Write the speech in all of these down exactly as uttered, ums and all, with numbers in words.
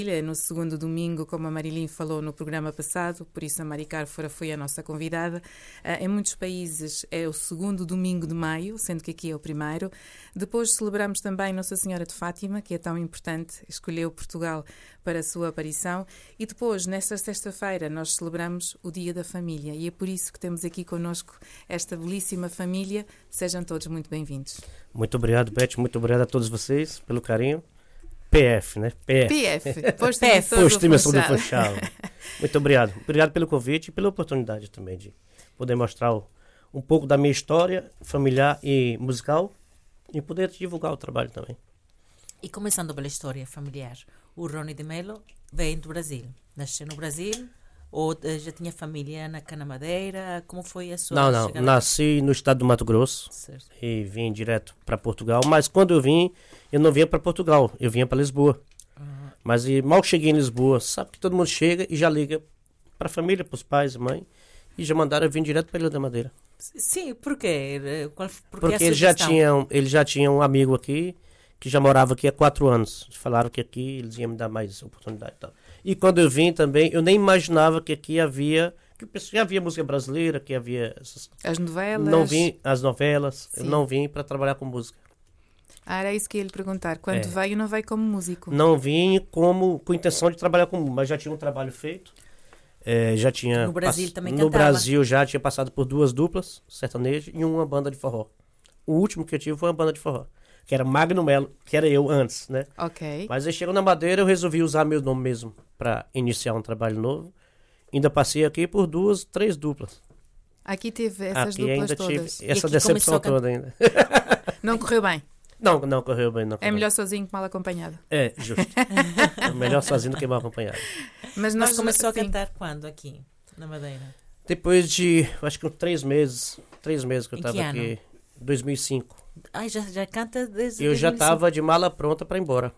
No segundo domingo, como a Marilyn falou no programa passado, por isso a Mari Cárfora foi a nossa convidada. Em muitos países é o segundo domingo de maio, sendo que aqui é o primeiro. Depois celebramos também Nossa Senhora de Fátima, que é tão importante, escolheu Portugal para a sua aparição. E depois, nesta sexta-feira, nós celebramos o Dia da Família. E é por isso que temos aqui connosco esta belíssima família. Sejam todos muito bem-vindos. Muito obrigado, Beth. Muito obrigado a todos vocês pelo carinho. P F, né? P F. P F. Posto Dimensão do Funchal. Muito obrigado. Obrigado pelo convite e pela oportunidade também de poder mostrar o, um pouco da minha história familiar e musical e poder divulgar o trabalho também. E começando pela história familiar, o Rony de Melo veio do Brasil. Nasceu no Brasil ou já tinha família na Cana Madeira? Como foi a sua Não, não. chegada? Nasci no estado do Mato Grosso, Certo. E vim direto para Portugal. Mas quando eu vim, eu não vinha para Portugal, eu vinha para Lisboa. Uhum. Mas e mal cheguei em Lisboa, sabe que todo mundo chega e já liga para a família, para os pais, mãe, e já mandaram eu vir direto para Ilha da Madeira. Sim, por quê? Qual, por Porque eles já, tinham, eles já tinham um amigo aqui, que já morava aqui há quatro anos. Falaram que aqui eles iam me dar mais oportunidade e tal. E quando eu vim também, eu nem imaginava que aqui havia, que já havia música brasileira, que havia essas... As novelas. Não vim, as novelas, Sim. eu não vim para trabalhar com música. Ah, era isso que ia lhe perguntar. Quando é. veio, não veio como músico? Não vim como, com intenção de trabalhar com música, mas já tinha um trabalho feito. É, já tinha no Brasil pass... também No cantava. Brasil já tinha passado por duas duplas, sertanejo, e uma banda de forró. O último que eu tive foi uma banda de forró, que era Magno Melo, que era eu antes, né? Ok. Mas aí chegou na Madeira, eu resolvi usar meu nome mesmo para iniciar um trabalho novo. Ainda passei aqui por duas, três duplas. Aqui teve essas aqui duplas ainda todas. Tive essa decepção toda ainda. Não correu bem? Não, não correu bem. Não correu é melhor bem. sozinho que mal acompanhado. É, justo. É melhor sozinho do que mal acompanhado. Mas, Mas começou assim, a cantar quando aqui, na Madeira? Depois de, acho que três meses. Três meses que eu estava aqui. dois mil e cinco. Ai, já, já canta desde Eu já estava de mala pronta para ir embora.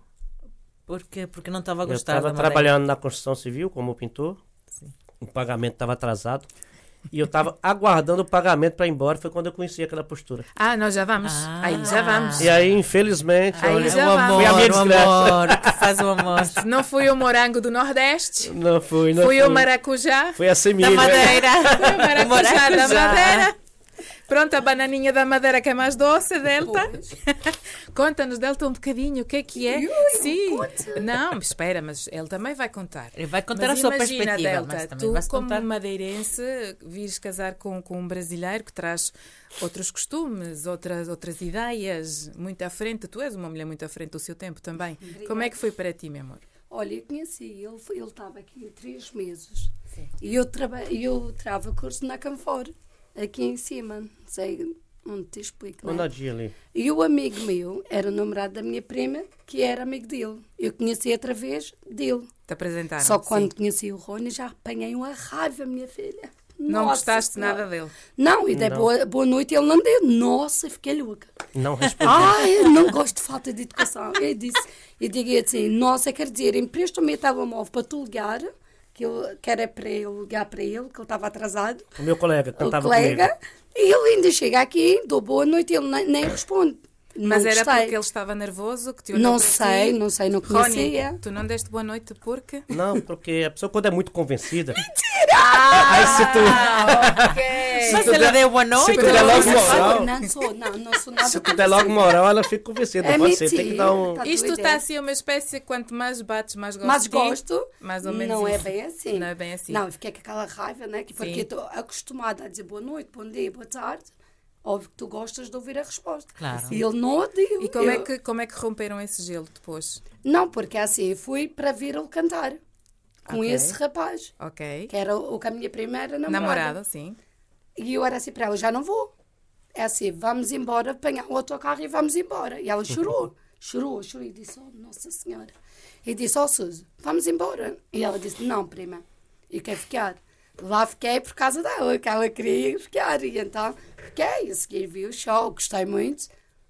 Por quê? Porque não estava a gostar Eu estava trabalhando na construção civil como pintor. Sim. O pagamento estava atrasado. E eu estava aguardando o pagamento para ir embora. Foi quando eu conheci aquela postura. Ah, nós já vamos. Ah. Aí já vamos. E aí, infelizmente, aí olha, já o amor, foi a minha desgraça. O amor, que faz o amor. Não foi o morango do Nordeste. Não fui, não foi. Foi o maracujá. Foi a semilha. Da Madeira. Foi o maracujá, maracujá da Madeira. Pronto, a bananinha da Madeira que é mais doce, Delta. Conta-nos, Delta, um bocadinho, o que é que é? Eu, Sim. eu não, espera, mas ele também vai contar. Ele vai contar mas a sua imagina, perspectiva. Delta, mas também tu, como contar... madeirense, vires casar com, com um brasileiro que traz outros costumes, outras, outras ideias, muito à frente. Tu és uma mulher muito à frente do seu tempo também. Obrigada. Como é que foi para ti, meu amor? Olha, eu conheci, ele, ele estava aqui três meses. Sim. E eu, traba, eu trava curso na Canfor, aqui em cima, não sei onde te explico, né? ali. E o amigo meu era o namorado da minha prima, que era amigo dele. Eu conheci através dele. Te apresentaram? Só que quando sim. conheci o Rony já apanhei uma raiva, minha filha. Não Nossa, gostaste senhora. nada dele? Não, e daí Não. Boa, boa noite ele não deu. Nossa, fiquei louca. Não respondi. Ai, eu não gosto de falta de educação. Eu disse, eu digo assim, nossa, quer dizer, empresta-me o telemóvel para tu ligar, que, eu, que era para eu ligar para ele, que ele estava atrasado. O meu colega cantava o colega, comigo. E ele ainda chega aqui, dou boa noite, ele nem, nem responde. Mas não era gostei. porque ele estava nervoso? Que te olhou Não para sei, ti? não sei, não conhecia. Rony, tu não deste boa noite porque? Não, porque a pessoa quando é muito convencida... Mentira! Ah, aí se tu... Ah, ok. Mas ela deu boa noite. Se tu der logo moral... Não sou, não, não sou nada. Se tu der logo moral, ela fica convencida. É Você mentira. tem que dar um... Tá Isto está assim uma espécie, quanto mais bates, mais gosto Mas de ti. gosto, mais ou menos não isso. é bem assim. Não é bem assim. Não, eu fiquei com aquela raiva, né? Que porque estou acostumada a dizer boa noite, bom dia, boa tarde. Óbvio que tu gostas de ouvir a resposta. Claro. E ele não ouviu. E como, eu... é que, como é que romperam esse gelo depois? Não, porque assim, eu fui para ver ele cantar com Okay. esse rapaz. Ok. Que era o que a minha primeira namorada. Namorada, sim. E eu era assim para ela, já não vou. É assim, vamos embora, apanhar o autocarro e vamos embora. E ela chorou, chorou, chorou. E disse, oh, Nossa Senhora. E disse, ó, oh, Suzy, vamos embora. E ela disse, não, prima, eu quero ficar. Lá fiquei por causa dela, que ela queria ficar. E então fiquei, a seguir vi o show, gostei muito,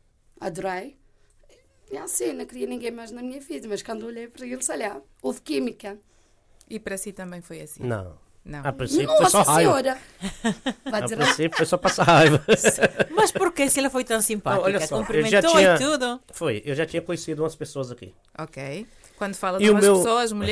adorei. E assim, não queria ninguém mais na minha vida, mas quando olhei para ele, sei lá, houve química. E para si também foi assim? Não. Não. A princípio Nossa foi só raiva. Senhora! Vai A dizer, princípio foi só passar raiva. Mas por que se ela foi tão simpática? Olha só, eu Cumprimentou já tinha, e tudo. Foi, eu já tinha conhecido umas pessoas aqui. Ok. Quando fala de E o umas meu- pessoas, mulheres.